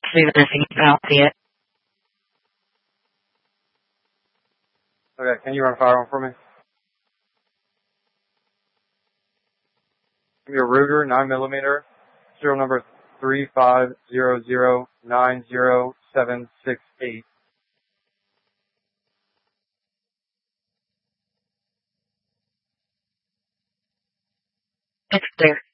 See if there's anything, I don't see it. Okay, can you run a fire on for me? Give me a Ruger 9mm, serial number 3500900768. It's there.